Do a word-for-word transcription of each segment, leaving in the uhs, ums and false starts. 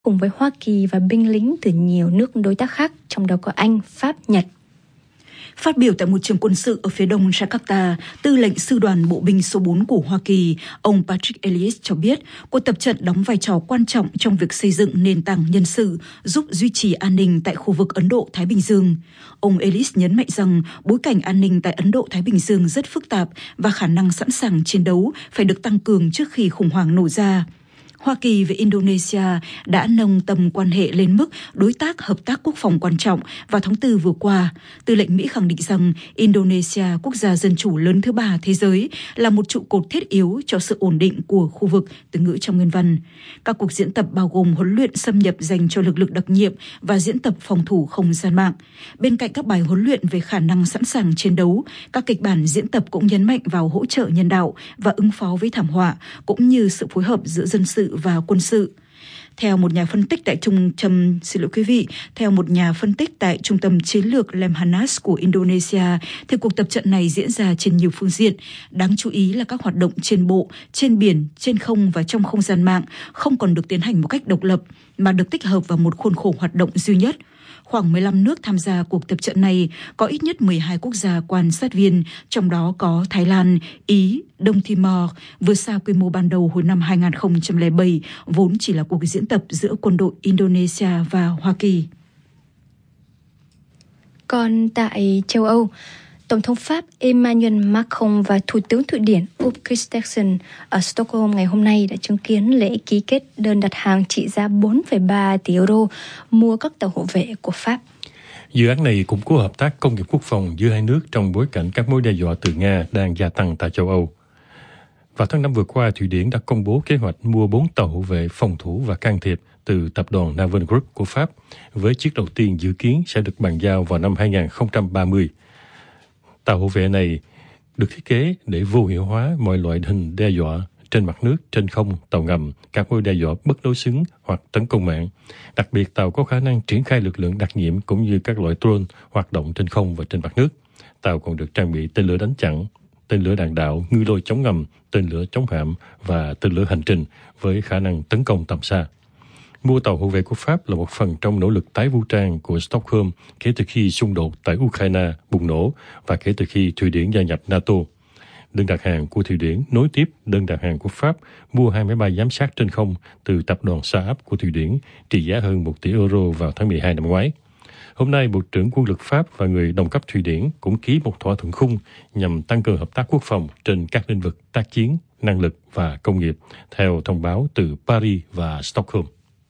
cùng với Hoa Kỳ và binh lính từ nhiều nước đối tác khác, trong đó có Anh, Pháp, Nhật. Phát biểu tại một trường quân sự ở phía đông Jakarta, tư lệnh sư đoàn bộ binh số bốn của Hoa Kỳ, ông Patrick Ellis cho biết cuộc tập trận đóng vai trò quan trọng trong việc xây dựng nền tảng nhân sự, giúp duy trì an ninh tại khu vực Ấn Độ-Thái Bình Dương. Ông Ellis nhấn mạnh rằng bối cảnh an ninh tại Ấn Độ-Thái Bình Dương rất phức tạp và khả năng sẵn sàng chiến đấu phải được tăng cường trước khi khủng hoảng nổ ra. Hoa Kỳ và Indonesia đã nâng tầm quan hệ lên mức đối tác hợp tác quốc phòng quan trọng vào tháng tư vừa qua. Tư lệnh Mỹ khẳng định rằng Indonesia, quốc gia dân chủ lớn thứ ba thế giới, là một trụ cột thiết yếu cho sự ổn định của khu vực, từ ngữ trong nguyên văn. Các cuộc diễn tập bao gồm huấn luyện xâm nhập dành cho lực lượng đặc nhiệm và diễn tập phòng thủ không gian mạng. Bên cạnh các bài huấn luyện về khả năng sẵn sàng chiến đấu, các kịch bản diễn tập cũng nhấn mạnh vào hỗ trợ nhân đạo và ứng phó với thảm họa, cũng như sự phối hợp giữa dân sự và quân sự. Theo một nhà phân tích tại trung tâm, xin lỗi quý vị, theo một nhà phân tích tại Trung tâm Chiến lược Lemhanas của Indonesia, thì cuộc tập trận này diễn ra trên nhiều phương diện. Đáng chú ý là các hoạt động trên bộ, trên biển, trên không và trong không gian mạng không còn được tiến hành một cách độc lập, mà được tích hợp vào một khuôn khổ hoạt động duy nhất. Khoảng mười lăm nước tham gia cuộc tập trận này, có ít nhất mười hai quốc gia quan sát viên, trong đó có Thái Lan, Ý, Đông Timor, vượt xa quy mô ban đầu hồi năm hai không không bảy, vốn chỉ là cuộc diễn tập giữa quân đội Indonesia và Hoa Kỳ. Còn tại châu Âu, Tổng thống Pháp Emmanuel Macron và Thủ tướng Thụy Điển Ulf Kristersson ở Stockholm ngày hôm nay đã chứng kiến lễ ký kết đơn đặt hàng trị giá bốn phẩy ba tỷ euro mua các tàu hộ vệ của Pháp. Dự án này củng cố hợp tác công nghiệp quốc phòng giữa hai nước trong bối cảnh các mối đe dọa từ Nga đang gia tăng tại châu Âu. Vào tháng năm vừa qua, Thụy Điển đã công bố kế hoạch mua bốn tàu hộ vệ phòng thủ và can thiệp từ tập đoàn Naval Group của Pháp, với chiếc đầu tiên dự kiến sẽ được bàn giao vào năm hai không ba không. Tàu hộ vệ này được thiết kế để vô hiệu hóa mọi loại hình đe dọa trên mặt nước, trên không, tàu ngầm, các mối đe dọa bất đối xứng hoặc tấn công mạng. Đặc biệt, tàu có khả năng triển khai lực lượng đặc nhiệm cũng như các loại drone hoạt động trên không và trên mặt nước. Tàu còn được trang bị tên lửa đánh chặn, tên lửa đạn đạo, ngư lôi chống ngầm, tên lửa chống hạm và tên lửa hành trình với khả năng tấn công tầm xa. Mua tàu hộ vệ của Pháp là một phần trong nỗ lực tái vũ trang của Stockholm kể từ khi xung đột tại Ukraine bùng nổ và kể từ khi Thụy Điển gia nhập NATO. Đơn đặt hàng của Thụy Điển nối tiếp đơn đặt hàng của Pháp mua hai máy bay giám sát trên không từ tập đoàn Saab của Thụy Điển trị giá hơn một tỷ euro vào tháng mười hai năm ngoái. Hôm nay, Bộ trưởng Quân lực Pháp và người đồng cấp Thụy Điển cũng ký một thỏa thuận khung nhằm tăng cường hợp tác quốc phòng trên các lĩnh vực tác chiến, năng lực và công nghiệp, theo thông báo từ Paris và Stockholm.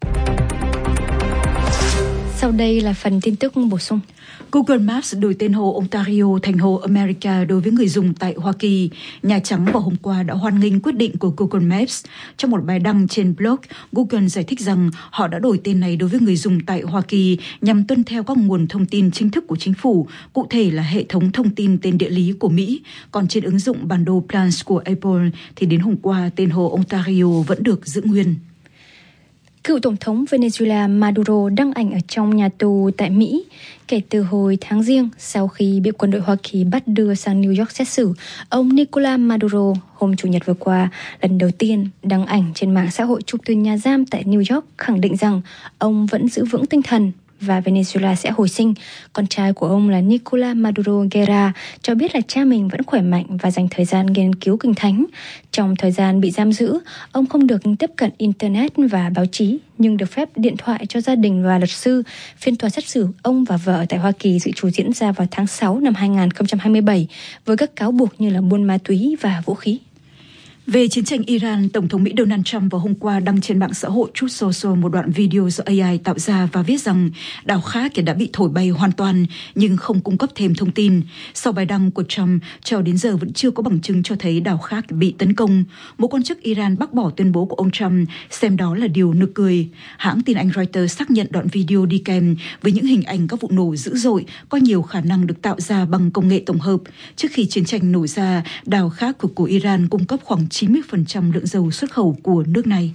Sau đây là phần tin tức bổ sung. Google Maps đổi tên hồ Ontario thành hồ America đối với người dùng tại Hoa Kỳ. Nhà Trắng vào hôm qua đã hoan nghênh quyết định của Google Maps. Trong một bài đăng trên blog, Google giải thích rằng họ đã đổi tên này đối với người dùng tại Hoa Kỳ nhằm tuân theo các nguồn thông tin chính thức của chính phủ, cụ thể là hệ thống thông tin tên địa lý của Mỹ. Còn trên ứng dụng bản đồ Plans của Apple thì đến hôm qua tên hồ Ontario vẫn được giữ nguyên. Cựu Tổng thống Venezuela Maduro đăng ảnh ở trong nhà tù tại Mỹ kể từ hồi tháng Giêng sau khi bị quân đội Hoa Kỳ bắt đưa sang New York xét xử. Ông Nicolás Maduro hôm Chủ nhật vừa qua lần đầu tiên đăng ảnh trên mạng xã hội chụp từ nhà giam tại New York, khẳng định rằng ông vẫn giữ vững tinh thần và Venezuela sẽ hồi sinh. Con trai của ông là Nicolás Maduro Guerra cho biết là cha mình vẫn khỏe mạnh và dành thời gian nghiên cứu kinh thánh. Trong thời gian bị giam giữ, ông không được tiếp cận Internet và báo chí, nhưng được phép điện thoại cho gia đình và luật sư. Phiên tòa xét xử ông và vợ tại Hoa Kỳ dự trù diễn ra vào tháng sáu năm hai không hai bảy với các cáo buộc như là buôn ma túy và vũ khí. Về chiến tranh Iran, Tổng thống Mỹ Donald Trump vào hôm qua đăng trên mạng xã hội Truth Social một đoạn video do a i tạo ra và viết rằng đảo Khắc đã bị thổi bay hoàn toàn nhưng không cung cấp thêm thông tin. Sau bài đăng của Trump, cho đến giờ vẫn chưa có bằng chứng cho thấy đảo Khắc bị tấn công. Một quan chức Iran bác bỏ tuyên bố của ông Trump, xem đó là điều nực cười. Hãng tin Anh Reuters xác nhận đoạn video đi kèm với những hình ảnh các vụ nổ dữ dội có nhiều khả năng được tạo ra bằng công nghệ tổng hợp. Trước khi chiến tranh nổ ra, đảo Khắc của Iran cung cấp khoảng chín mươi phần trăm lượng dầu xuất khẩu của nước này.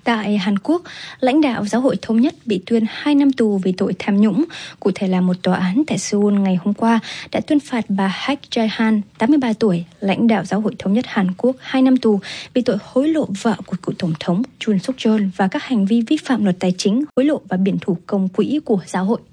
Tại Hàn Quốc, lãnh đạo Giáo hội Thống nhất bị tuyên hai năm tù vì tội tham nhũng. Cụ thể là một tòa án tại Seoul ngày hôm qua đã tuyên phạt bà Hak Jae-han, tám mươi ba tuổi, lãnh đạo Giáo hội Thống nhất Hàn Quốc hai năm tù vì tội hối lộ vợ của cựu Tổng thống Yoon Suk Yeol và các hành vi vi phạm luật tài chính, hối lộ và biển thủ công quỹ của giáo hội.